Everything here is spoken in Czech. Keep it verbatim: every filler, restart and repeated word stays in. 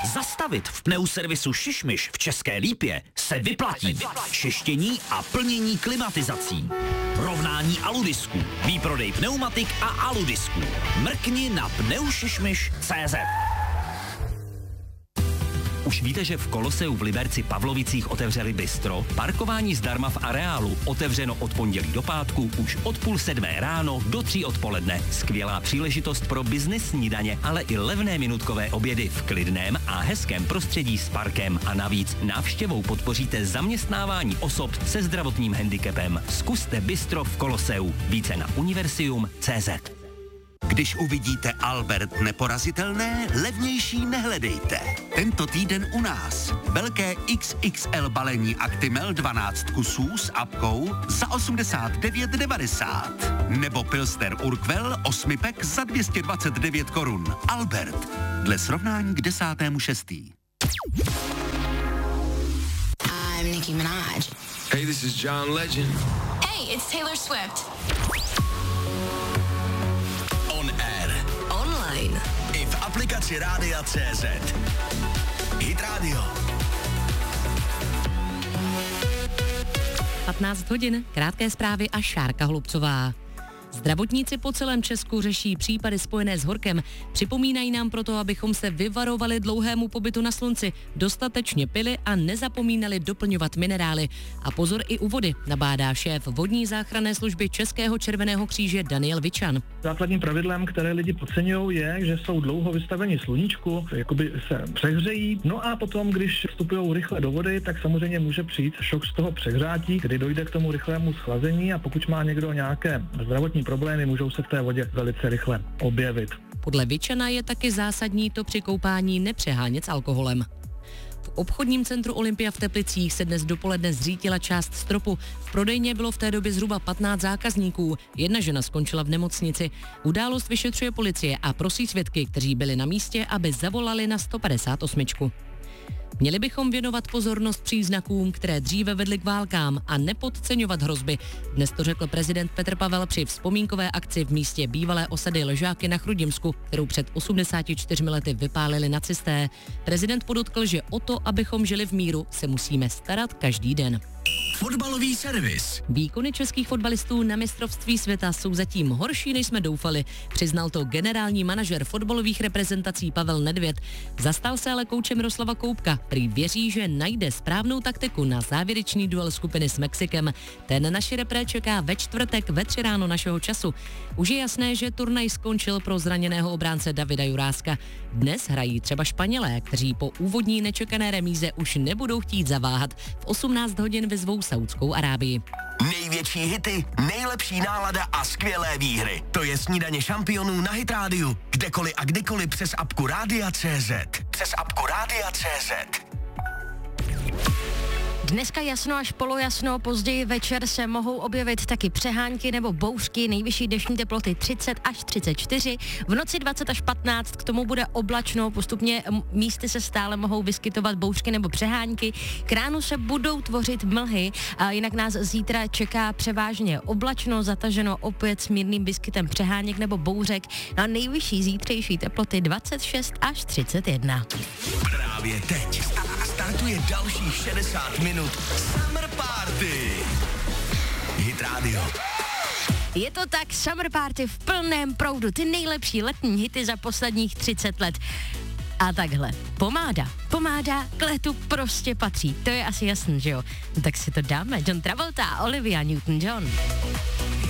Zastavit v pneuservisu Šišmiš v České Lípě se vyplatí. Čištění a plnění klimatizací. Rovnání aludisků. Výprodej pneumatik a aludisků. Mrkni na pneušišmiš tečka cé zet. Už víte, že v Koloseu v Liberci Pavlovicích otevřeli bistro? Parkování zdarma v areálu, otevřeno od pondělí do pátku, už od půl sedmé ráno do tří odpoledne. Skvělá příležitost pro byznys snídaně, ale i levné minutkové obědy v klidném a hezkém prostředí s parkem. A navíc návštěvou podpoříte zaměstnávání osob se zdravotním handicapem. Zkuste bistro v Koloseu. Více na univerzium tečka cé zet. Když uvidíte Albert neporazitelné, levnější nehledejte. Tento týden u nás. Velké iks iks el balení Actimel dvanáct kusů s apkou za osmdesát devět devadesát. Nebo Pilsner Urquell osmi pack za dvě stě dvacet devět korun. Albert. Dle srovnání k desátému šestý. I'm Nicki Minaj. Hey, this is John Legend. Hey, it's Taylor Swift. Online. I v aplikaci Rádia tečka cé zet. Hit Radio. patnáct hodin, krátké zprávy a Šárka Hlubcová. Zdravotníci po celém Česku řeší případy spojené s horkem. Připomínají nám proto, abychom se vyvarovali dlouhému pobytu na slunci, dostatečně pili a nezapomínali doplňovat minerály. A pozor i u vody, nabádá šéf vodní záchranné služby Českého červeného kříže Daniel Vičan. Základním pravidlem, které lidi podceňují, je, že jsou dlouho vystaveni sluníčku, jakoby se přehřejí. No a potom, když vstupují rychle do vody, tak samozřejmě může přijít šok z toho přehřátí, kdy dojde k tomu rychlému schlazení a pokud má někdo nějaké zdravotní problémy, můžou se v té vodě velice rychle objevit. Podle Vičana je taky zásadní to při koupání nepřehánět s alkoholem. V obchodním centru Olympia v Teplicích se dnes dopoledne zřítila část stropu. V prodejně bylo v té době zhruba patnáct zákazníků. Jedna žena skončila v nemocnici. Událost vyšetřuje policie a prosí svědky, kteří byli na místě, aby zavolali na sto padesát osm. Měli bychom věnovat pozornost příznakům, které dříve vedly k válkám a nepodceňovat hrozby. Dnes to řekl prezident Petr Pavel při vzpomínkové akci v místě bývalé osady Ležáky na Chrudimsku, kterou před osmdesáti čtyřmi lety vypálili nacisté. Prezident podotkl, že o to, abychom žili v míru, se musíme starat každý den. Fotbalový servis. Výkony českých fotbalistů na mistrovství světa jsou zatím horší, než jsme doufali. Přiznal to generální manažer fotbalových reprezentací Pavel Nedvěd. Zastal se ale kouče Miroslava Koubka. Prý věří, že najde správnou taktiku na závěrečný duel skupiny s Mexikem. Ten naši repré čeká ve čtvrtek ve tři ráno našeho času. Už je jasné, že turnaj skončil pro zraněného obránce Davida Juráska. Dnes hrají třeba Španělé, kteří po úvodní nečekané remíze už nebudou chtít zaváhat. V osmnáct hodin vyzvou Saudskou Arábii. Největší hity, nejlepší nálada a skvělé výhry. To je snídaně šampionů na Hit Rádiu. Kdekoliv a kdykoliv přes apku Rádia tečka cé zet. Přes apku Rádia tečka cé zet. Dneska jasno až polojasno, později večer se mohou objevit taky přehánky nebo bouřky, nejvyšší deštní teploty třicet až třicet čtyři, v noci dvacet až patnáct, k tomu bude oblačno, postupně místy se stále mohou vyskytovat bouřky nebo přehánky, k ránu se budou tvořit mlhy, a jinak nás zítra čeká převážně oblačno, zataženo opět s mírným vyskytem přeháněk nebo bouřek, a nejvyšší zítřejší teploty dvacet šest až třicet jedna. Právě teď startuje dalších šedesát minut Summer Party. Hit Radio. Je to tak, Summer Party v plném proudu, ty nejlepší letní hity za posledních třicet let. A takhle, pomáda, pomáda k letu prostě patří, to je asi jasný, že jo? Tak si to dáme, John Travolta, Olivia Newton-John.